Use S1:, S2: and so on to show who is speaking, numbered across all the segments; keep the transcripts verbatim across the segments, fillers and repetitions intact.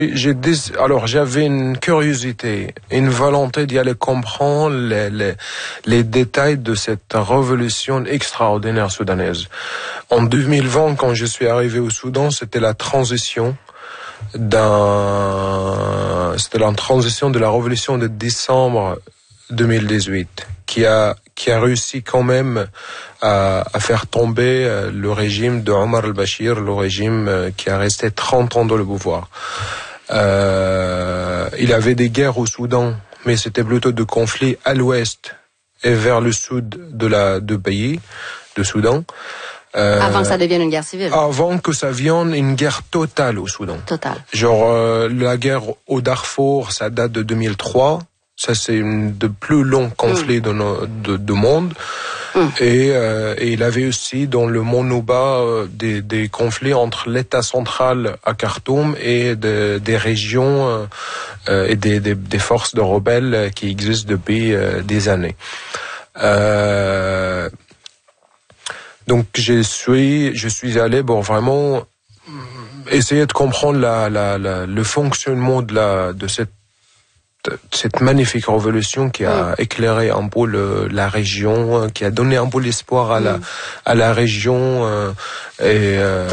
S1: J'ai des... Alors j'avais une curiosité, une volonté d'y aller comprendre les, les, les détails de cette révolution extraordinaire soudanaise. En deux mille vingt, quand je suis arrivé au Soudan, c'était la transition d'un, c'était la transition de la révolution de décembre deux mille dix-huit, qui a qui a réussi quand même à, à faire tomber le régime de Omar al-Bashir, le régime qui a resté trente ans dans le pouvoir. Euh, il avait des guerres au Soudan, mais c'était plutôt de conflits à l'ouest et vers le sud de la de pays, de Soudan.
S2: Euh, avant que ça devienne une guerre civile.
S1: Avant que ça vienne une guerre totale au Soudan.
S2: Totale.
S1: Genre euh, la guerre au Darfour, ça date de deux mille trois. Ça, c'est une de plus longs conflits mmh. de, no, de, de monde. Mmh. Et, euh, et il avait aussi dans le Mont Nouba euh, des, des conflits entre l'État central à Khartoum et de, des régions euh, et des, des, des forces de rebelles qui existent depuis euh, des années. Euh, donc, je suis, je suis allé pour vraiment essayer de comprendre la, la, la, le fonctionnement de, la, de cette cette magnifique révolution qui a mmh. éclairé un peu le, la région, qui a donné un peu l'espoir à la, mmh. à la région, euh, et euh,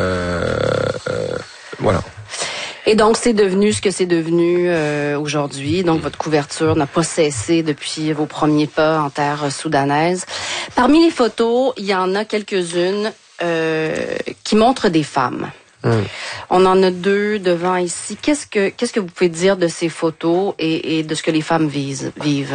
S1: euh, voilà.
S2: Et donc, c'est devenu ce que c'est devenu euh, aujourd'hui. Donc, votre couverture n'a pas cessé depuis vos premiers pas en terre soudanaise. Parmi les photos, il y en a quelques-unes euh, qui montrent des femmes. Mmh. On en a deux devant ici. Qu'est-ce que qu'est-ce que vous pouvez dire de ces photos et, et de ce que les femmes vivent, vivent?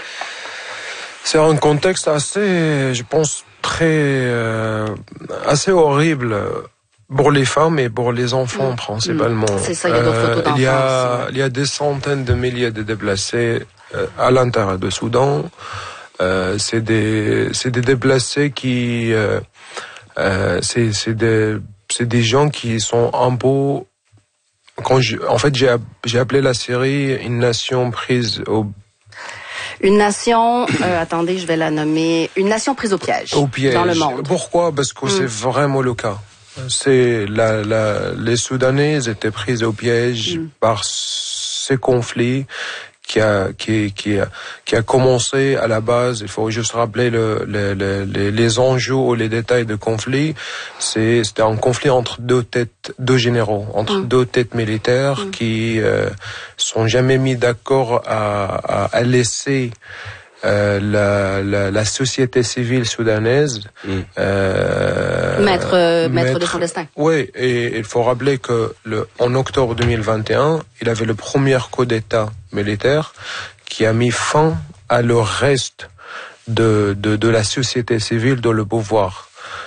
S1: C'est un contexte assez, je pense, très euh, assez horrible pour les femmes et pour les enfants mmh. principalement. Mmh.
S2: C'est ça, il y a d'autres photos d'enfants.
S1: Euh, il y a
S2: aussi, ouais.
S1: il y a des centaines de milliers de déplacés euh, à l'intérieur du Soudan. Euh, c'est des c'est des déplacés qui euh, euh, c'est c'est des c'est des gens qui sont un peu... Quand je, en fait, j'ai, j'ai appelé la série « Une nation prise au... »
S2: Une nation, euh, attendez, je vais la nommer, une nation prise au piège.
S1: Au piège.
S2: Dans le monde.
S1: Pourquoi? Parce que mm. c'est vraiment le cas. C'est la, la, les Soudanais étaient pris au piège mm. par ces conflits qui a qui qui a qui a commencé à la base. Il faut juste rappeler le, le, le, les les enjeux ou les détails de conflit. C'est c'était un conflit entre deux têtes, deux généraux, entre mmh. deux têtes militaires mmh. qui euh, sont jamais mis d'accord à à, à laisser Euh, la, la, la société civile soudanaise mm.
S2: euh, mettre, euh, mettre de son destin.
S1: Oui, et il faut rappeler que le, en octobre deux mille vingt et un, il avait le premier coup d'État militaire qui a mis fin à le reste de, de, de la société civile dans le pouvoir.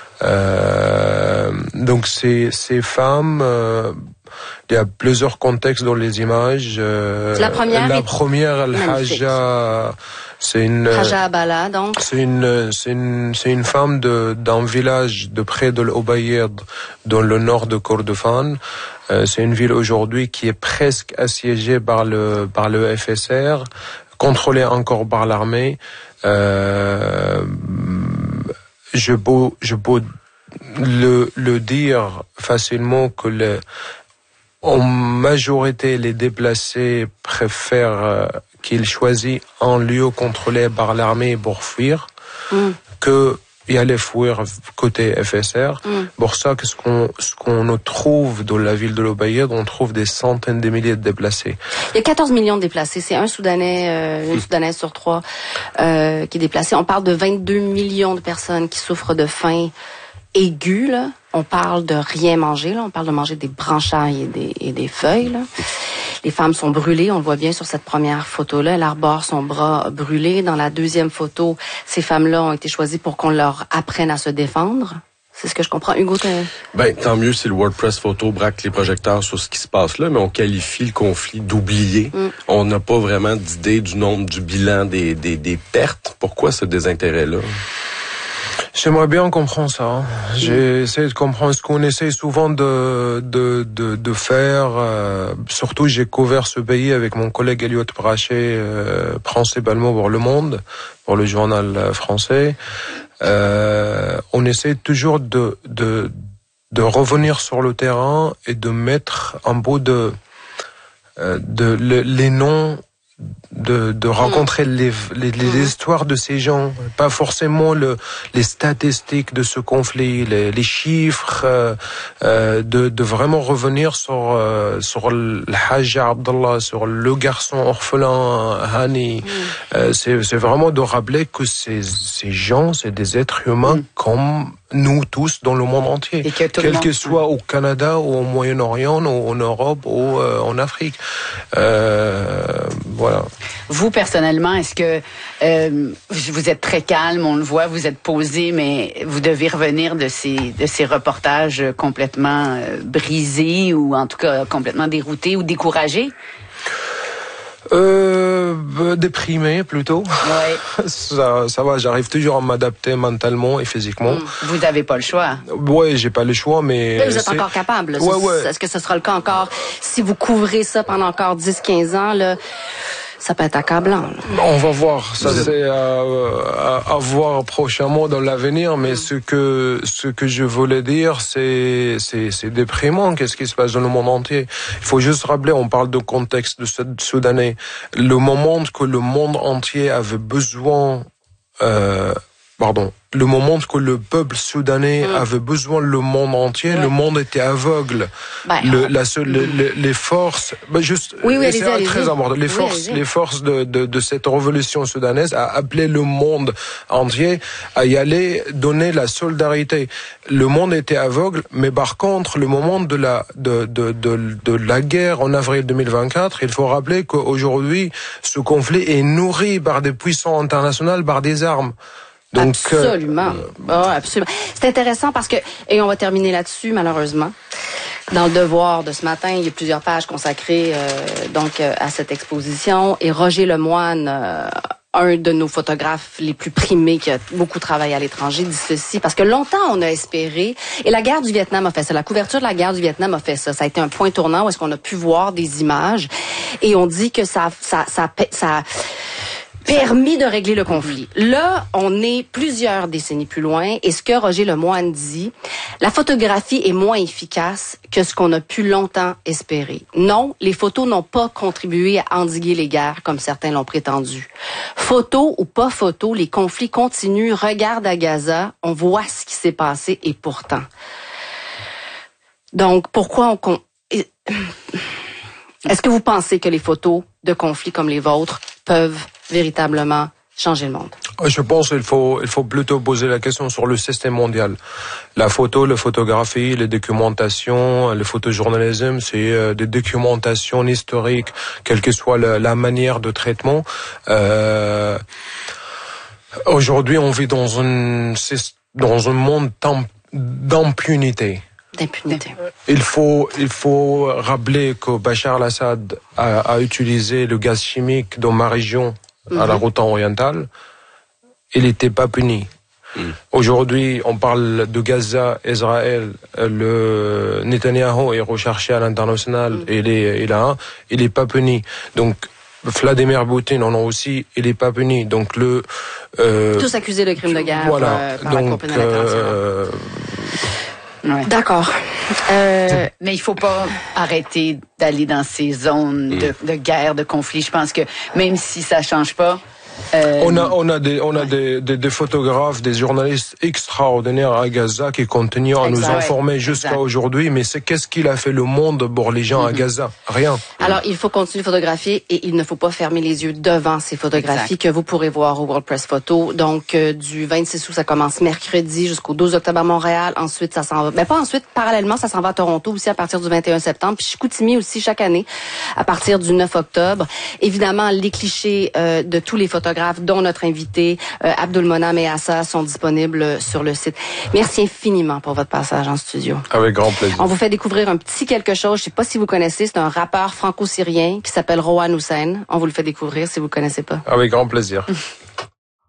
S1: Euh, donc ces, ces femmes... Euh, il y a plusieurs contextes dans les images. Euh,
S2: la première,
S1: la première, Al-Haja, c'est une.
S2: Haja Abala, donc.
S1: C'est une, c'est une, c'est une femme de d'un village de près de l'Obayed, dans le nord de Kordofan. Euh, c'est une ville aujourd'hui qui est presque assiégée par le par le F S R, contrôlée encore par l'armée. Euh, je peux, je peux le le dire facilement que le en majorité, les déplacés préfèrent euh, qu'ils choisissent un lieu contrôlé par l'armée pour fuir mm. que y aller fuir côté F S R. Mm. Pour ça, que ce qu'on ce qu'on trouve dans la ville de l'Obayed, on trouve des centaines de milliers de déplacés.
S2: Il y a quatorze millions de déplacés. C'est un Soudanais, euh, une Soudanaise sur trois euh, qui est déplacée. On parle de vingt-deux millions de personnes qui souffrent de faim aiguë, là. On parle de rien manger, là. On parle de manger des branchailles et des, et des feuilles, là. Les femmes sont brûlées, on le voit bien sur cette première photo-là. Elle arbore son bras brûlé. Dans la deuxième photo, ces femmes-là ont été choisies pour qu'on leur apprenne à se défendre. C'est ce que je comprends. Hugo, t'as...
S3: Ben, tant mieux si le WordPress Photo braque les projecteurs sur ce qui se passe là, mais on qualifie le conflit d'oublié. Mm. On n'a pas vraiment d'idée du nombre, du bilan des, des, des pertes. Pourquoi ce désintérêt-là?
S1: J'aimerais bien comprendre ça. Hein. J'ai essayé de comprendre ce qu'on essaie souvent de de de, de faire. Euh, surtout, j'ai couvert ce pays avec mon collègue Elliot Brachet, euh, principalement pour Le Monde, pour le journal français. Euh, on essaie toujours de de de revenir sur le terrain et de mettre un bout de euh, de le, les noms. De, de rencontrer les, les, les histoires de ces gens, pas forcément le, les statistiques de ce conflit, les, les chiffres, euh, euh, de, de vraiment revenir sur, euh, sur le Hajj Abdallah, sur le garçon orphelin Hani. Mm. Euh, c'est, c'est vraiment de rappeler que ces, ces gens, c'est des êtres humains mm. comme nous tous dans le monde entier, que quel monde... que soit au Canada ou au Moyen-Orient ou en Europe ou euh, en Afrique. Euh, voilà.
S4: Vous, personnellement, est-ce que euh, vous êtes très calme, on le voit, vous êtes posé, mais vous devez revenir de ces, de ces reportages complètement euh, brisés ou en tout cas complètement déroutés ou découragés?
S1: Euh, déprimé plutôt.
S4: Ouais.
S1: ça, ça va, j'arrive toujours à m'adapter mentalement et physiquement. Mmh.
S4: Vous n'avez pas le choix.
S1: Ouais, j'ai pas le choix, mais.
S2: mais vous êtes c'est... encore capable.
S1: Ouais, ouais.
S2: Est-ce que ce sera le cas encore si vous couvrez ça pendant encore dix quinze ans, là? Ça peut être accablant. Là.
S1: On va voir. Ça, c'est à, à, à voir prochainement dans l'avenir. Mais ce que ce que je voulais dire, c'est c'est c'est déprimant. Qu'est-ce qui se passe dans le monde entier? Il faut juste rappeler. On parle de contexte de soudanais. Le moment que le monde entier avait besoin. Euh, pardon. Le moment que le peuple soudanais mmh. avait besoin le monde entier, ouais. le monde était aveugle.
S2: Ben,
S1: le, la seule, mmh. le, les forces, ben juste,
S2: oui, oui,
S1: c'est
S2: allez-y,
S1: très
S2: allez-y.
S1: important. Les
S2: oui,
S1: forces,
S2: allez-y.
S1: les forces de, de, de cette révolution soudanaise a appelé le monde entier à y aller, donner la solidarité. Le monde était aveugle, mais par contre, le moment de la de de de, de la guerre en avril deux mille vingt-quatre, il faut rappeler qu'aujourd'hui, ce conflit est nourri par des puissances internationales, par des armes.
S2: Donc, absolument. Euh, oh, absolument. C'est intéressant parce que, et on va terminer là-dessus, malheureusement. Dans le Devoir de ce matin, il y a plusieurs pages consacrées euh, donc euh, à cette exposition. Et Roger Lemoine, euh, un de nos photographes les plus primés, qui a beaucoup travaillé à l'étranger, dit ceci. Parce que longtemps, on a espéré, et la guerre du Vietnam a fait ça, la couverture de la guerre du Vietnam a fait ça. Ça a été un point tournant où est-ce qu'on a pu voir des images. Et on dit que ça... ça, ça, ça, ça permis de régler le conflit. Là, on est plusieurs décennies plus loin, et ce que Roger Lemoine dit, la photographie est moins efficace que ce qu'on a pu longtemps espérer. Non, les photos n'ont pas contribué à endiguer les guerres, comme certains l'ont prétendu. Photo ou pas photo, les conflits continuent. Regarde à Gaza, on voit ce qui s'est passé, et pourtant. Donc, pourquoi on... Con... Est-ce que vous pensez que les photos de conflits comme les vôtres peuvent véritablement changer le monde?
S1: Je pense qu'il faut, il faut plutôt poser la question sur le système mondial. La photo, la photographie, les documentations, le photojournalisme, c'est euh, des documentations historiques, quelle que soit la, la manière de traitement. Euh, aujourd'hui, on vit dans un, dans un monde d'impunité.
S2: D'impunité.
S1: Il faut, il faut rappeler que Bachar al-Assad a, a utilisé le gaz chimique dans ma région, mm-hmm. à la Ghouta orientale. Il n'était pas puni. Mm. Aujourd'hui, on parle de Gaza, Israël, le Netanyahou est recherché à l'international, mm. il est, il a, il est pas puni. Donc, Vladimir Poutine en a aussi, il est pas puni. Donc le
S2: euh, tous accusés de crimes de guerre voilà. euh, par Donc, la Cour pénale internationale. Euh,
S4: Ouais.
S2: D'accord. Euh,
S4: mais il faut pas arrêter d'aller dans ces zones de, de guerre, de conflit. Je pense que même si ça change pas, Euh,
S1: on a, on a des, on a ouais. des, des, des photographes, des journalistes extraordinaires à Gaza qui continuent à exact, nous informer ouais, jusqu'à exact. aujourd'hui. Mais c'est qu'est-ce qu'il a fait le monde pour les gens mm-hmm. à Gaza? Rien.
S2: Alors, il faut continuer de photographier et il ne faut pas fermer les yeux devant ces photographies exact. que vous pourrez voir au World Press Photo. Donc, euh, du vingt-six août, ça commence mercredi jusqu'au douze octobre à Montréal. Ensuite, ça s'en va. Mais pas ensuite, parallèlement, ça s'en va à Toronto aussi à partir du vingt et un septembre. Puis Chicoutimi aussi chaque année à partir du neuf octobre. Évidemment, les clichés euh, de tous les photographes dont notre invité euh, Abdulmonam et Assa sont disponibles sur le site. Merci infiniment pour votre passage en studio.
S1: Avec grand plaisir.
S2: On vous fait découvrir un petit quelque chose, je sais pas si vous connaissez, c'est un rappeur franco-syrien qui s'appelle Rohan Hussein. On vous le fait découvrir si vous connaissez pas.
S1: Avec grand plaisir.